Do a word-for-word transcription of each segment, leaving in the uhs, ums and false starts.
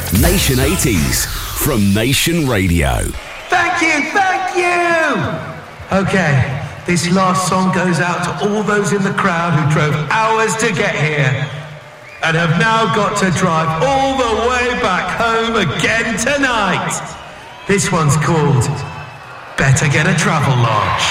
Nation eighties from Nation Radio. Thank you, thank you! Okay, this last song goes out to all those in the crowd who drove hours to get here and have now got to drive all the way back home again tonight. This one's called Better Get a Travel Lodge.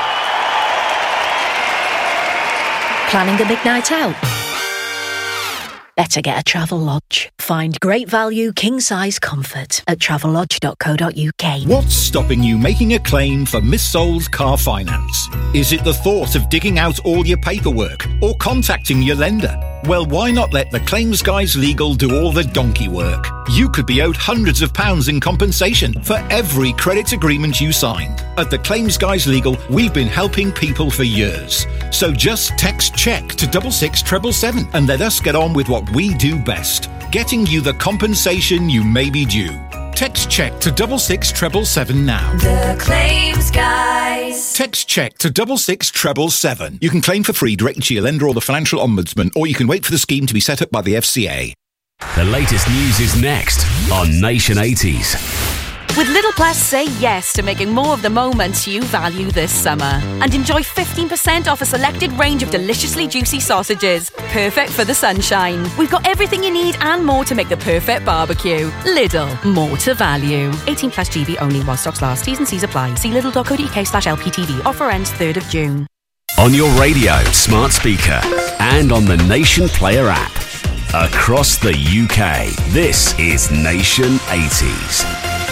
Planning a big night out? Better get a Travel Lodge. Find great value, king-size comfort at travel lodge dot co dot uk. What's stopping you making a claim for Miss Soul's car finance? Is it the thought of digging out all your paperwork or contacting your lender? Well, why not let the Claims Guys Legal do all the donkey work? You could be owed hundreds of pounds in compensation for every credit agreement you signed. At the Claims Guys Legal, we've been helping people for years. So just text CHECK to double six treble seven and let us get on with what we do best, getting you the compensation you may be due. Text CHECK to double six treble seven now. The Claims Guys. Text CHECK to double six treble seven. You can claim for free directly to your lender or the Financial Ombudsman, or you can wait for the scheme to be set up by the F C A. The latest news is next on Nation eighties. With Lidl Plus, say yes to making more of the moments you value this summer. And enjoy fifteen percent off a selected range of deliciously juicy sausages. Perfect for the sunshine. We've got everything you need and more to make the perfect barbecue. Lidl, more to value. eighteen plus G B only while stocks last. T's and C's apply. See lidl dot co dot uk slash L P T V. Offer ends third of June. On your radio, smart speaker, and on the Nation Player app. Across the U K, this is Nation eighties.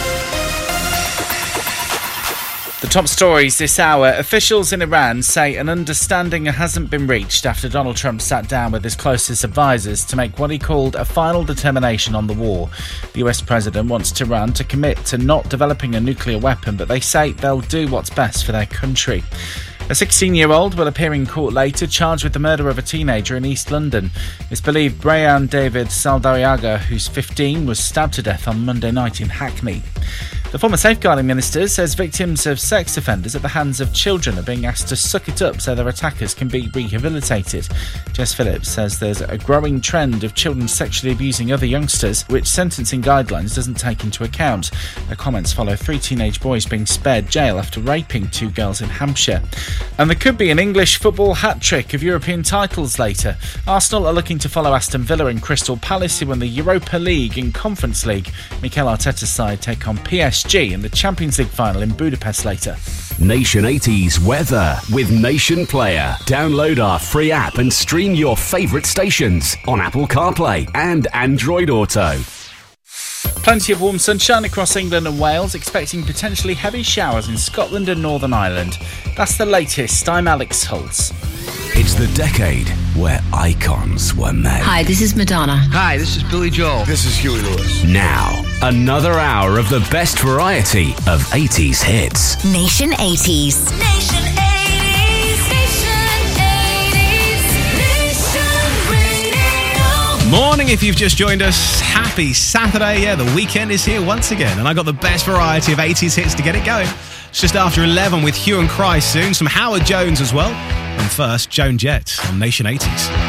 The top stories this hour. Officials in Iran say an understanding hasn't been reached after Donald Trump sat down with his closest advisors to make what he called a final determination on the war. The U S president wants Tehran to commit to not developing a nuclear weapon, but they say they'll do what's best for their country. A sixteen-year-old will appear in court later, charged with the murder of a teenager in East London. It's believed Brian David Saldariaga, who's fifteen, was stabbed to death on Monday night in Hackney. The former safeguarding minister says victims of sex offenders at the hands of children are being asked to suck it up so their attackers can be rehabilitated. Jess Phillips says there's a growing trend of children sexually abusing other youngsters, which sentencing guidelines doesn't take into account. Her comments follow three teenage boys being spared jail after raping two girls in Hampshire. And there could be an English football hat-trick of European titles later. Arsenal are looking to follow Aston Villa and Crystal Palace, who won the Europa League and Conference League. Mikel Arteta's side take on P S G in the Champions League final in Budapest later. Nation eighties weather with Nation Player. Download our free app and stream your favourite stations on Apple CarPlay and Android Auto. Plenty of warm sunshine across England and Wales, expecting potentially heavy showers in Scotland and Northern Ireland. That's the latest. I'm Alex Holtz. It's the decade where icons were made. Hi, this is Madonna. Hi, this is Billy Joel. This is Huey Lewis. Now, another hour of the best variety of eighties hits. Nation eighties. Nation eighties. Nation eighties. Nation Radio. Morning, if you've just joined us. Happy Saturday. Yeah, the weekend is here once again, and I got the best variety of eighties hits to get it going. It's just after eleven with Hue and Cry soon. Some Howard Jones as well. And first, Joan Jett on Nation eighties.